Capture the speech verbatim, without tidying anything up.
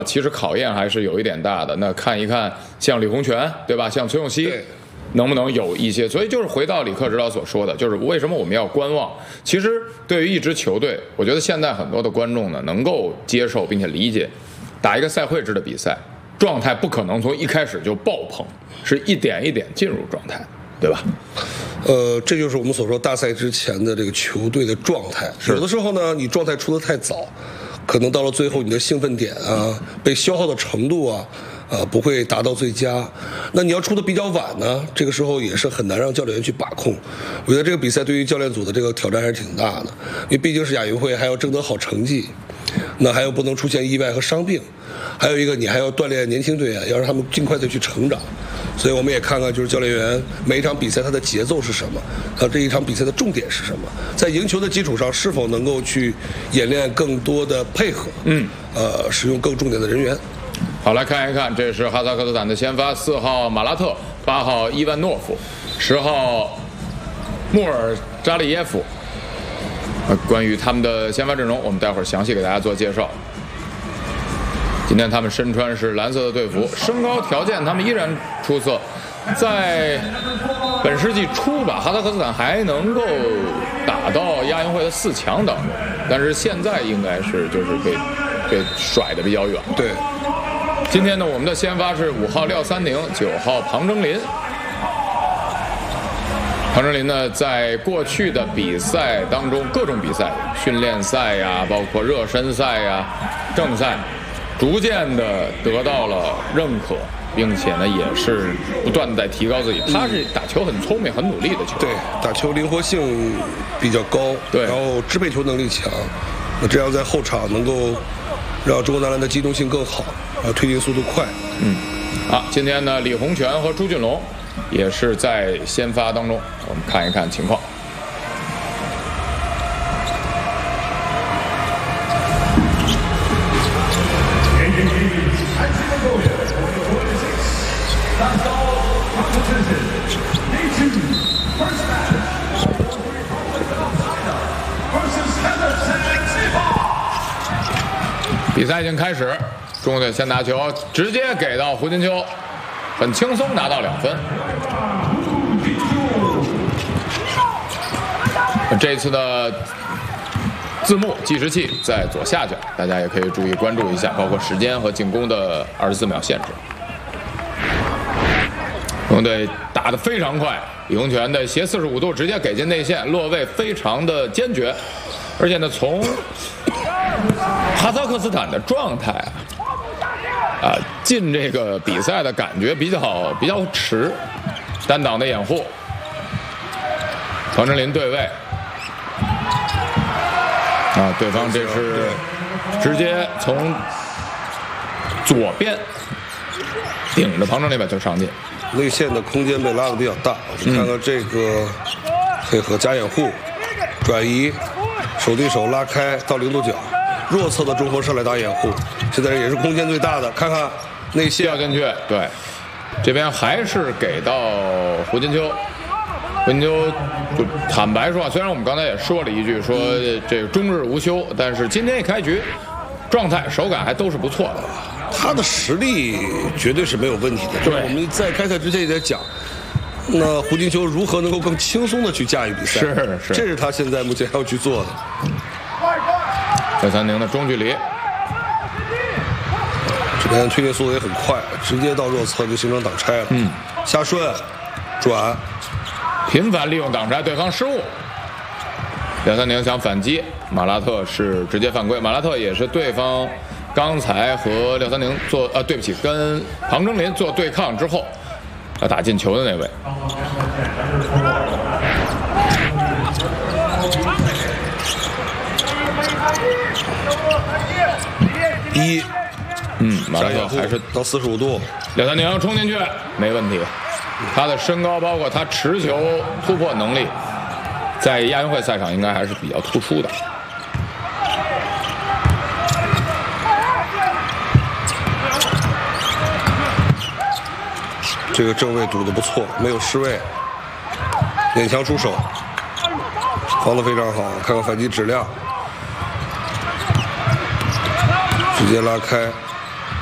其实考验还是有一点大的。那看一看像李洪权，对吧？像崔永熙，能不能有一些？所以就是回到李克指导所说的，就是为什么我们要观望？其实对于一支球队，我觉得现在很多的观众呢能够接受并且理解，打一个赛会制的比赛，状态不可能从一开始就爆棚，是一点一点进入状态，对吧？ 呃，这就是我们所说大赛之前的这个球队的状态。有的时候呢，你状态出得太早，可能到了最后你的兴奋点啊，被消耗的程度啊，呃，不会达到最佳。那你要出的比较晚呢，这个时候也是很难让教练员去把控。我觉得这个比赛对于教练组的这个挑战还是挺大的，因为毕竟是亚运会，还要争得好成绩，那还有不能出现意外和伤病，还有一个你还要锻炼年轻队员，要让他们尽快的去成长。所以我们也看看，就是教练员每一场比赛他的节奏是什么，他这一场比赛的重点是什么，在赢球的基础上是否能够去演练更多的配合，嗯，呃，使用更重点的人员。 好，来看一看，这是哈萨克斯坦的先发，四号马拉特，八号伊万诺夫，十号穆尔扎利耶夫。呃，关于他们的先发阵容，我们待会儿详细给大家做介绍。今天他们身穿是蓝色的队服，身高条件他们依然出色。在本世纪初吧，哈萨克斯坦还能够打到亚运会的四强当中，但是现在应该是就是被被甩得比较远。 对， 今天呢，我们的先发是五号廖三宁，九号庞征林。庞征林呢，在过去的比赛当中，各种比赛、训练赛呀，包括热身赛呀、正赛，逐渐的得到了认可，并且呢，也是不断的在提高自己。他是打球很聪明、很努力的球员， 对，打球灵活性比较高， 对， 然后支配球能力强。那这样在后场能够让中国男篮的机动性更好，然后推进速度快。 嗯，好，今天呢，李洪权和朱俊龙也是在先发当中，我们看一看情况。比赛已经开始，中国队先拿球，直接给到胡金秋，很轻松拿到两分。这次的字幕计时器在左下角，大家也可以注意关注一下，包括时间和进攻的二十四秒限制。中国队打得非常快，李洪权的斜四十五度直接给进内线，落位非常的坚决，而且呢，从哈萨克斯坦的状态啊，进这个比赛的感觉比较比较迟，单挡的掩护，庞征林对位，啊，对方这是直接从左边顶着庞征林把球上进， 内线的空间被拉得比较大，我们看看这个配合加掩护，转移，手对手拉开到零度角。弱侧的中锋上来打掩护，现在也是空间最大的。看看内线掉进去，对，这边还是给到胡金秋。胡金秋就坦白说，虽然我们刚才也说了一句说这个终日无休，但是今天一开局，状态手感还都是不错的。 他的实力绝对是没有问题的。对，我们在开赛之前也在讲，那胡金秋如何能够更轻松的去驾驭比赛？ 是是， 这是他现在目前要去做的。 廖三宁的中距离， 这边推进速度也很快，直接到弱侧就形成挡拆了。嗯，下顺，转， 频繁利用挡拆，对方失误。廖三宁想反击，马拉特是直接犯规。马拉特也是对方刚才和廖三宁做呃，对不起，跟庞征林做对抗之后，要打进球的那位。 一， 嗯，马拉特还是到四十五度， 廖三宁冲进去没问题。他的身高包括他持球突破能力，在亚运会赛场应该还是比较突出的。 这个正位堵得不错，没有失位，勉强出手，防得非常好。看看反击质量。直接拉开，